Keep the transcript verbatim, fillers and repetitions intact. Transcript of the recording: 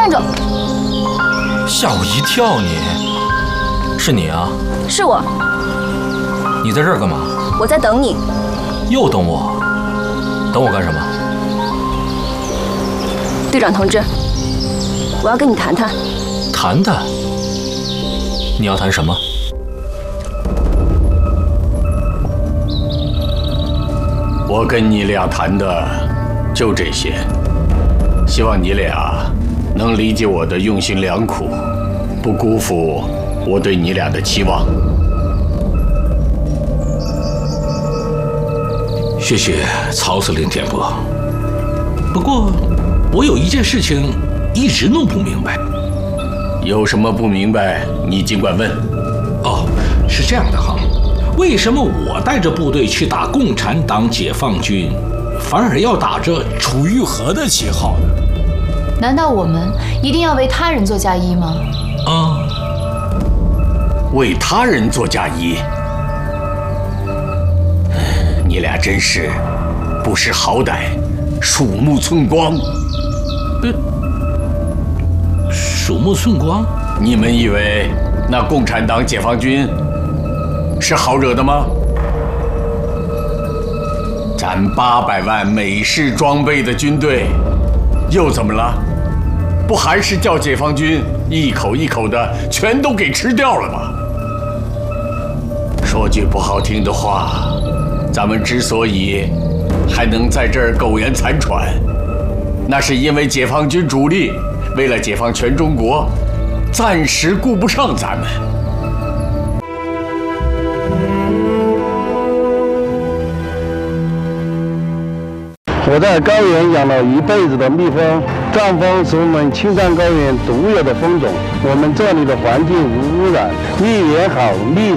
慢着！ 吓我一跳你！你是你啊？ 是我。 你在这儿干嘛？ 我在等你。 又等我？等我干什么？ 队长同志，我要跟你谈谈。 谈谈？你要谈什么？ 我跟你俩谈的就这些，希望你俩能理解我的用心良苦，不辜负我对你俩的期望。 谢谢曹司令点拨。不过，我有一件事情一直弄不明白。 有什么不明白，你尽管问。 哦，是这样的哈，为什么我带着部队去打共产党解放军，反而要打着楚玉和的旗号呢？ 难道我们一定要为他人做嫁衣吗？ 啊， 为他人做嫁衣，你俩真是不识好歹，鼠目寸光。 呃，鼠目寸光？ 你们以为那共产党解放军是好惹的吗？咱八百万美式装备的军队，又怎么了？不还是叫解放军一口一口的全都给吃掉了吗？说句不好听的话，咱们之所以还能在这儿苟延残喘，那是因为解放军主力为了解放全中国，暂时顾不上咱们。 我在高原养了一辈子的蜜蜂，藏蜂是我们青藏高原独有的蜂种。我们这里的环境无污染，蜜源好，蜜